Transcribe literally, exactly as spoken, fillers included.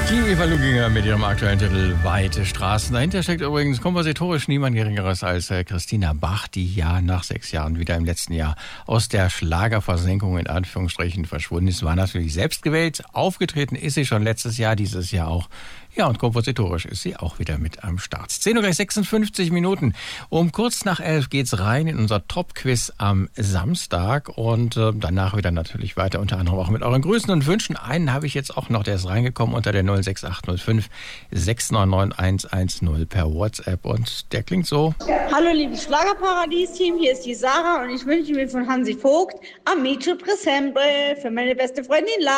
Die Eva Luginger mit ihrem aktuellen Titel Weite Straßen. Dahinter steckt übrigens kompositorisch niemand Geringeres als äh, Christina Bach, die ja nach sechs Jahren wieder im letzten Jahr aus der Schlagerversenkung in Anführungsstrichen verschwunden ist. War natürlich selbst gewählt. Aufgetreten ist sie schon letztes Jahr, dieses Jahr auch. Ja, und kompositorisch ist sie auch wieder mit am Start. zehn Uhr gleich sechsundfünfzig Minuten. Um kurz nach elf geht's rein in unser Top-Quiz am Samstag und äh, danach wieder natürlich weiter, unter anderem auch mit euren Grüßen und Wünschen. Einen habe ich jetzt auch noch, der ist reingekommen unter der null sechs acht null fünf sechs neun neun eins eins null per WhatsApp und der klingt so. Hallo liebes Schlagerparadies-Team, hier ist die Sarah und ich wünsche mir von Hansi Vogt Amici Presembre für meine beste Freundin La.